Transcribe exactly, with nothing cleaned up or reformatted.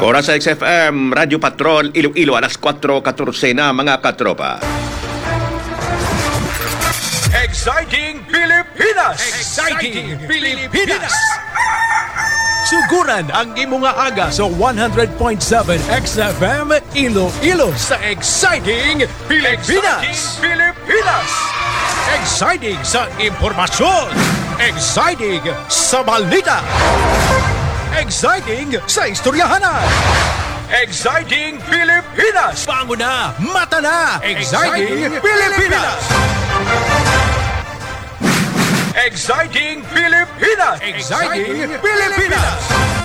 Oras sa X F M, Radyo Patrol, Iloilo, alas kwatro katorse na mga katropa. Exciting Pilipinas! Exciting Pilipinas! Suguran ang imong nga aga sa one hundred point seven X F M Iloilo sa Exciting Pilipinas! Exciting Pilipinas! Exciting sa impormasyon! Exciting sa balita! Exciting sa istoryahanan! Exciting Pilipinas! Bango na! Mata na! Exciting Pilipinas! Exciting Pilipinas! Exciting Pilipinas!